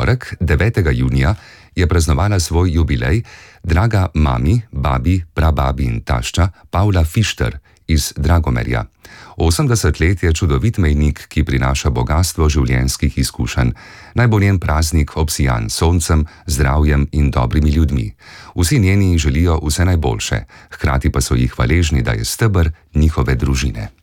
torek, 9. junija, je praznovala svoj jubilej draga mami, babi, prababi in tašča Pavla Fišter iz Dragomerja. 80 let je čudovit mejnik, ki prinaša bogastvo življenjskih izkušenj. Naj bo njen praznik obsijan s soncem, zdravjem in dobrimi ljudmi. Vsi njeni želijo vse najboljše, hkrati pa so jih hvaležni, da je steber njihove družine.